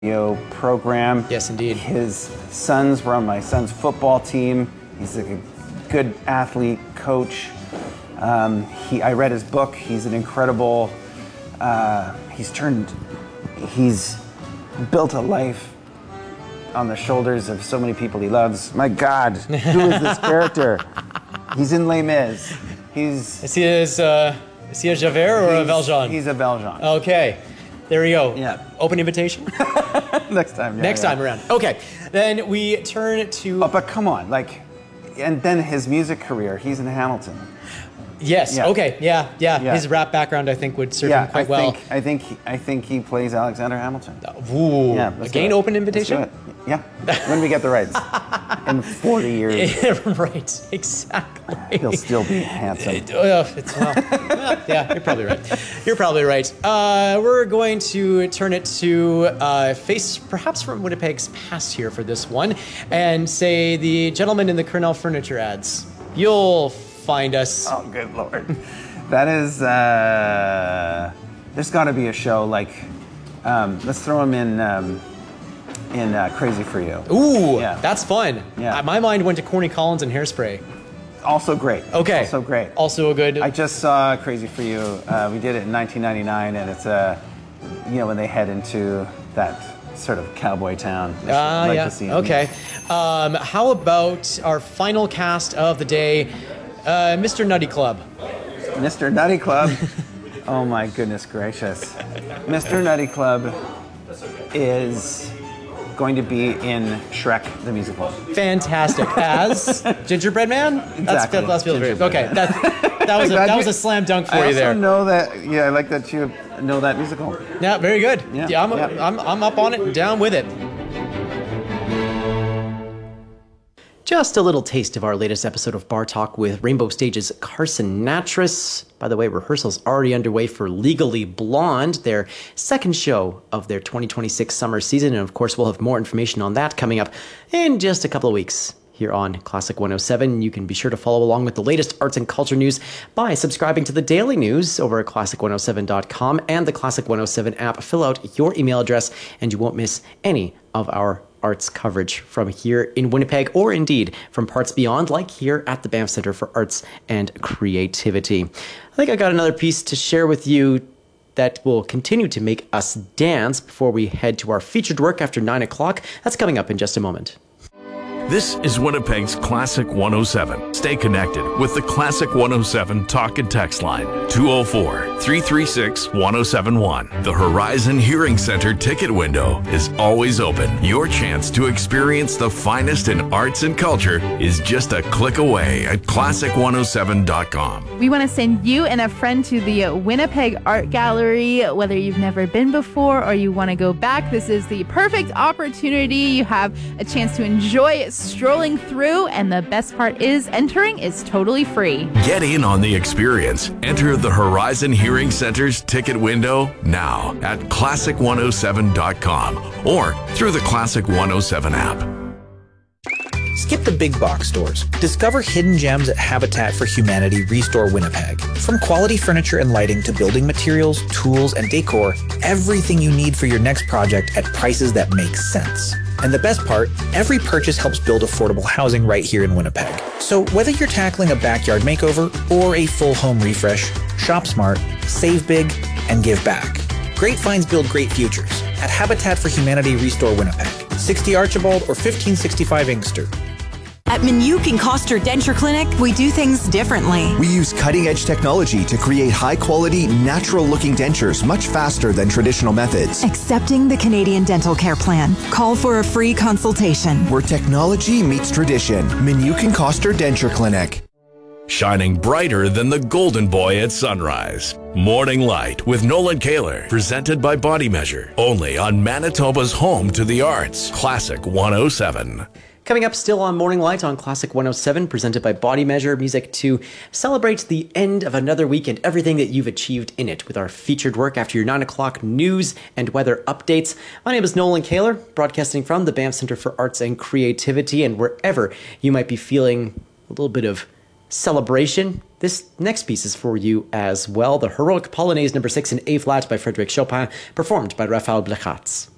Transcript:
program. Yes, indeed. His sons were on my son's football team. He's a good athlete, coach. I read his book. He's an incredible, he's built a life on the shoulders of so many people he loves. My God, who is this character? He's in Les Mis. Is he a Javert or a Valjean? He's a Valjean. Okay. There we go. Yeah. Open invitation? Next time. Yeah, Next time around. Okay. Then we turn to... Oh, but come on, and then his music career, he's in Hamilton. Yes. Yeah. Okay. Yeah. His rap background, I think, would serve him quite well. I think he plays Alexander Hamilton. Ooh. Yeah. Again, open invitation? Let's do it. Yeah. When we get the rights. In 40 years. Right. Exactly. He'll still be handsome. Yeah, you're probably right. You're probably right. We're going to turn it to face perhaps from Winnipeg's past here for this one and say the gentleman in the Cornell Furniture ads. You'll find us. Oh, good Lord. That is, there's got to be a show let's throw him in Crazy for You. Ooh, yeah. That's fun. Yeah. My mind went to Corny Collins and Hairspray. Also great. Okay. Also great. Also a good... I just saw Crazy for You. We did it in 1999, and it's, when they head into that sort of cowboy town. To see him. Okay. How about our final cast of the day, Mr. Nutty Club? Mr. Nutty Club? Oh my goodness gracious. Mr. Nutty Club is going to be in Shrek the Musical. Fantastic. As Gingerbread Man? Exactly. That's okay. That was a slam dunk for you there. I also know that. Yeah, I like that you know that musical. Yeah, very good. Yeah, I'm up on it, down with it. Just a little taste of our latest episode of Bar Talk with Rainbow Stage's Carson Natras. By the way, rehearsals already underway for Legally Blonde, their second show of their 2026 summer season. And of course, we'll have more information on that coming up in just a couple of weeks here on Classic 107. You can be sure to follow along with the latest arts and culture news by subscribing to the daily news over at classic107.com and the Classic 107 app. Fill out your email address and you won't miss any of our arts coverage from here in Winnipeg, or indeed from parts beyond, like here at the Banff Centre for Arts and Creativity. I think I got another piece to share with you that will continue to make us dance before we head to our featured work after 9 o'clock. That's coming up in just a moment. This is Winnipeg's Classic 107. Stay connected with the Classic 107 talk and text line, 204-336-1071. The Horizon Hearing Center ticket window is always open. Your chance to experience the finest in arts and culture is just a click away at classic107.com. We want to send you and a friend to the Winnipeg Art Gallery. Whether you've never been before or you want to go back, this is the perfect opportunity. You have a chance to enjoy strolling through, and the best part is entering is totally free. Get in on the experience. Enter the Horizon Hearing Center's ticket window now at classic107.com or through the Classic 107 app. Skip the big box stores. Discover hidden gems at Habitat for Humanity Restore Winnipeg. From quality furniture and lighting to building materials, tools, and decor, everything you need for your next project at prices that make sense. And the best part, every purchase helps build affordable housing right here in Winnipeg. So whether you're tackling a backyard makeover or a full home refresh, shop smart, save big, and give back. Great finds build great futures at Habitat for Humanity Restore Winnipeg, 60 Archibald or 1565 Inkster. At Minuk and Koster Denture Clinic, we do things differently. We use cutting-edge technology to create high-quality, natural-looking dentures much faster than traditional methods. Accepting the Canadian Dental Care Plan. Call for a free consultation. Where technology meets tradition. Minuk and Koster Denture Clinic. Shining brighter than the golden boy at sunrise. Morning Light with Nolan Kaler, presented by Body Measure. Only on Manitoba's home to the arts. Classic 107. Coming up still on Morning Light on Classic 107, presented by Body Measure, music to celebrate the end of another week and everything that you've achieved in it with our featured work after your 9 o'clock news and weather updates. My name is Nolan Kaler, broadcasting from the Banff Centre for Arts and Creativity, and wherever you might be feeling a little bit of celebration, this next piece is for you as well. The Heroic Polonaise No. 6 in A-flat by Frédéric Chopin, performed by Raphael Blechacz.